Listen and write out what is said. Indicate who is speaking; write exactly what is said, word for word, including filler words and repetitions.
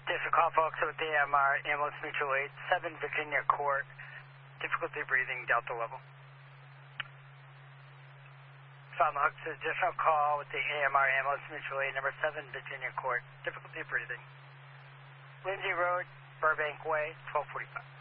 Speaker 1: District call, folks, with the A M R, ambulance mutual aid, seven Virginia Court, difficulty breathing, Delta level. Found the Hooks, additional call with the A M R, ambulance mutual aid, number seven Virginia Court, difficulty breathing. Lindsay Road, Burbank Way, twelve forty-five.